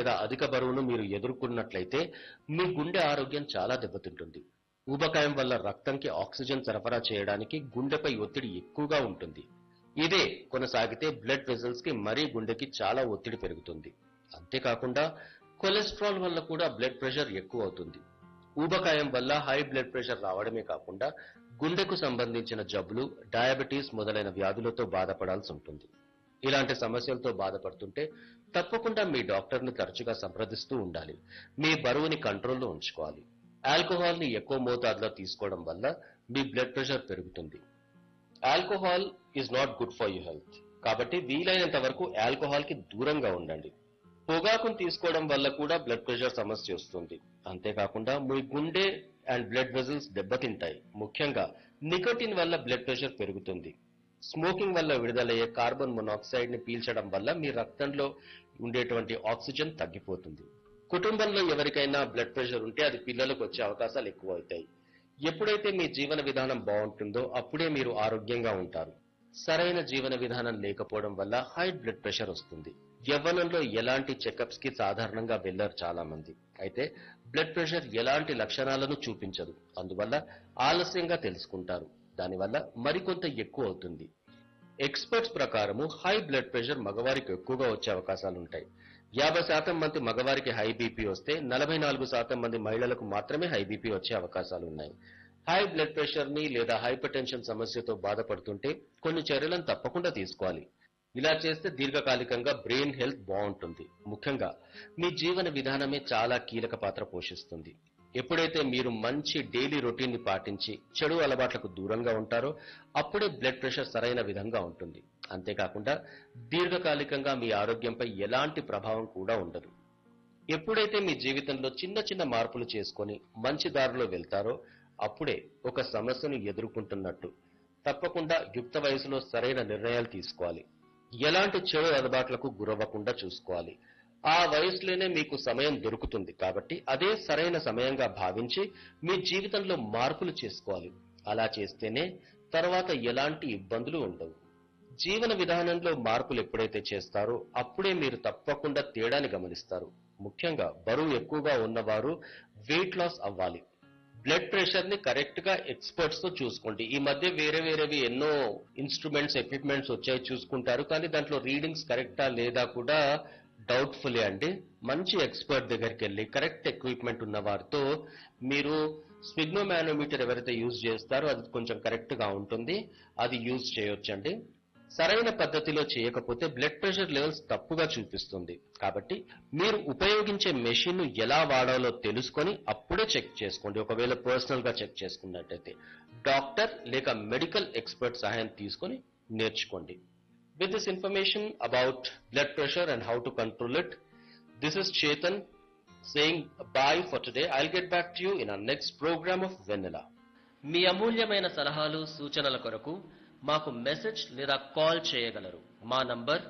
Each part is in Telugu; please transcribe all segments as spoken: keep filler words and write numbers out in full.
లేదా అధిక బరువును మీరు ఎదుర్కొన్నట్లయితే మీ గుండె ఆరోగ్యం చాలా దెబ్బతింటుంది. ఊబకాయం వల్ల రక్తంకి ఆక్సిజన్ సరఫరా చేయడానికి గుండెపై ఒత్తిడి ఎక్కువగా ఉంటుంది. ఇదే కొనసాగితే బ్లడ్ వెజల్స్ కి మరీ గుండెకి చాలా ఒత్తిడి పెరుగుతుంది. అంతేకాకుండా కొలెస్ట్రాల్ వల్ల కూడా బ్లడ్ ప్రెషర్ ఎక్కువ అవుతుంది. ఊబకాయం వల్ల హై బ్లడ్ ప్రెషర్ రావడమే కాకుండా గుండెకు సంబంధించిన జబ్బులు, డయాబెటీస్ మొదలైన వ్యాధులతో బాధపడాల్సి ఉంటుంది. ఇలాంటి సమస్యలతో బాధపడుతుంటే తప్పకుండా మీ డాక్టర్ని తరచుగా సంప్రదిస్తూ ఉండాలి. మీ బరువుని కంట్రోల్లో ఉంచుకోవాలి. ఆల్కహాల్ ని ఎక్కువ మోతాదులో తీసుకోవడం వల్ల మీ బ్లడ్ ప్రెషర్ పెరుగుతుంది. Alcohol is not good for your health. కాబట్టి వీలైనంత వరకు ఆల్కహాల్ కి దూరంగా ఉండండి. పొగాకును తీసుకోవడం వల్ల కూడా బ్లడ్ ప్రెషర్ సమస్య వస్తుంది. అంతేకాకుండా మీ గుండె అండ్ బ్లడ్ వెజల్స్ దెబ్బతింటాయి. ముఖ్యంగా నికోటిన్ వల్ల బ్లడ్ ప్రెషర్ పెరుగుతుంది. స్మోకింగ్ వల్ల విడుదలయ్యే కార్బన్ మొనాక్సైడ్ ని పీల్చడం వల్ల మీ రక్తంలో ఉండేటువంటి ఆక్సిజన్ తగ్గిపోతుంది. కుటుంబంలో ఎవరికైనా బ్లడ్ ప్రెషర్ ఉంటే అది పిల్లలకు వచ్చే అవకాశాలు ఎక్కువ అవుతాయి. ఎప్పుడైతే మీ జీవన విధానం బాగుంటుందో అప్పుడే మీరు ఆరోగ్యంగా ఉంటారు. సరైన జీవన విధానం లేకపోవడం వల్ల హై బ్లడ్ ప్రెషర్ వస్తుంది. యవ్వనంలో ఎలాంటి చెకప్స్ కి సాధారణంగా వెళ్లరు చాలా మంది. అయితే బ్లడ్ ప్రెషర్ ఎలాంటి లక్షణాలను చూపించదు. అందువల్ల ఆలస్యంగా తెలుసుకుంటారు. దానివల్ల మరికొంత ఎక్కువ అవుతుంది. ఎక్స్పర్ట్స్ ప్రకారము హై బ్లడ్ ప్రెషర్ మగవారికి ఎక్కువగా వచ్చే అవకాశాలు ఉంటాయి. యాభై శాతం మంది మగవారికి హై బీపీ వస్తే నలభై నాలుగు శాతం మంది మహిళలకు మాత్రమే హై బీపీ వచ్చే అవకాశాలు ఉన్నాయి. హై బ్లడ్ ప్రెషర్ ని లేదా హైపర్ టెన్షన్ సమస్యతో బాధపడుతుంటే కొన్ని చర్యలను తప్పకుండా తీసుకోవాలి. ఇలా చేస్తే దీర్ఘకాలికంగా బ్రెయిన్ హెల్త్ బాగుంటుంది. ముఖ్యంగా మీ జీవన విధానమే చాలా కీలక పాత్ర పోషిస్తుంది. ఎప్పుడైతే మీరు మంచి డైలీ రొటీన్ ని పాటించి చెడు అలవాట్లకు దూరంగా ఉంటారో అప్పుడే బ్లడ్ ప్రెషర్ సరైన విధంగా ఉంటుంది. అంతేకాకుండా దీర్ఘకాలికంగా మీ ఆరోగ్యంపై ఎలాంటి ప్రభావం కూడా ఉండదు. ఎప్పుడైతే మీ జీవితంలో చిన్న చిన్న మార్పులు చేసుకొని మంచి దారిలో వెళ్తారో అప్పుడే ఒక సమస్యను ఎదుర్కొంటున్నట్టు. తప్పకుండా యుక్త వయసులో సరైన నిర్ణయాలు తీసుకోవాలి. ఎలాంటి చెడు అలవాట్లకు గురవ్వకుండా చూసుకోవాలి. ఆ వయసులోనే మీకు సమయం దొరుకుతుంది కాబట్టి అదే సరైన సమయంగా భావించి మీ జీవితంలో మార్పులు చేసుకోవాలి. అలా చేస్తేనే తర్వాత ఎలాంటి ఇబ్బందులు ఉండవు. జీవన విధానంలో మార్పులు ఎప్పుడైతే చేస్తారో అప్పుడే మీరు తప్పకుండా తేడాని గమనిస్తారు. ముఖ్యంగా బరువు ఎక్కువగా ఉన్నవారు వెయిట్ లాస్ అవ్వాలి. బ్లడ్ ప్రెషర్ ని కరెక్ట్ గా ఎక్స్పర్ట్స్ తో చూసుకోండి. ఈ మధ్య వేరే వేరేవి ఎన్నో ఇన్స్ట్రుమెంట్స్, ఎక్విప్మెంట్స్ వచ్చాయి చూసుకుంటారు. కానీ దాంట్లో రీడింగ్స్ కరెక్టా లేదా కూడా డౌట్ఫుల్ అండి. మంచి ఎక్స్పర్ట్ దగ్గరికి వెళ్ళి కరెక్ట్ ఎక్విప్మెంట్ ఉన్న వారితో మీరు స్పిగ్నోమానోమీటర్ ఎవరైతే యూజ్ చేస్తారో అది కొంచెం కరెక్ట్ గా ఉంటుంది. అది యూజ్ చేయొచ్చండి. సరైన పద్ధతిలో చేయకపోతే బ్లడ్ ప్రెషర్ లెవెల్స్ తప్పుగా చూపిస్తుంది. కాబట్టి మీరు ఉపయోగించే మెషిన్ ను ఎలా వాడాలో తెలుసుకొని అప్పుడే చెక్ చేసుకోండి. ఒకవేళ పర్సనల్ గా చెక్ చేసుకున్నట్టయితే డాక్టర్ లేక మెడికల్ ఎక్స్పర్ట్ సహాయం తీసుకొని నేర్చుకోండి. With this information about blood pressure and how to control it, this is Chetan saying bye for today. I'll get back to you in our next program of Vanilla. మీ అమూల్యమైన సలహాలు సూచనల కొరకు మాకు మెసేజ్ లేదా కాల్ చేయగలరు. మా నంబర్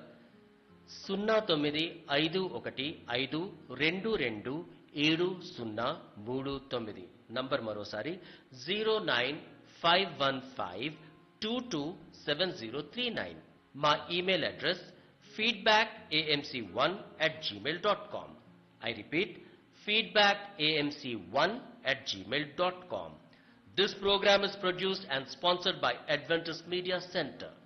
సున్నా తొమ్మిది ఐదు ఒకటి ఐదు రెండు రెండు ఏడు సున్నా మూడు తొమ్మిది. నంబర్ మరోసారి zero nine five one five two two seven zero three nine. మా email address feedback a m c one at gmail dot com. I repeat, feedback a m c one at gmail dot com. This program is produced and sponsored by Adventist Media Center.